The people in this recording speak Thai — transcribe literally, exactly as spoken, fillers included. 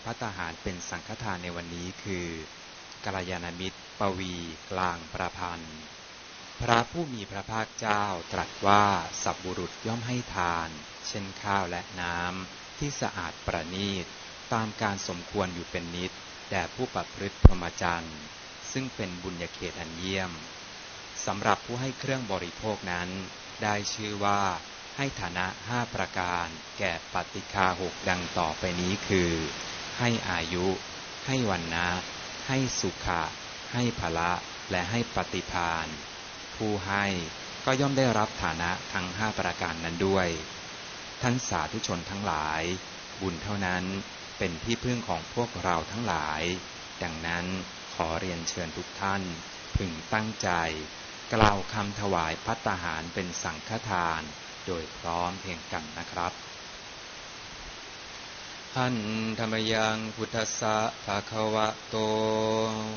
ภัตตาหารเป็นสังฆทานในวันนี้คือกัลยาณมิตรปวีกลางประพันธ์พระผู้มีพระภาคเจ้าตรัสว่าสัพบุรุษย่อมให้ทานเช่นข้าวและน้ำที่สะอาดประณีตตามการสมควรอยู่เป็นนิดแด่ผู้ประพฤติพรหมจรรย์ซึ่งเป็นบุญญาเขตอันเยี่ยมสำหรับผู้ให้เครื่องบริโภคนั้นได้ชื่อว่าให้ฐานะห้าประการแก่ปฏิฆาหกดังต่อไปนี้คือให้อายุให้วรรณะให้สุขะให้ภละและให้ปฏิภาณผู้ให้ก็ย่อมได้รับฐานะทั้งห้าประการนั้นด้วยท่านสาธุชนทั้งหลายบุญเท่านั้นเป็นที่พึ่งของพวกเราทั้งหลายดังนั้นขอเรียนเชิญทุกท่านพึงตั้งใจกล่าวคำถวายภัตตาหารเป็นสังฆทานโดยพร้อมเพรียงกันนะครับหันธรรมยังพุทธัสสะภะคะวะโต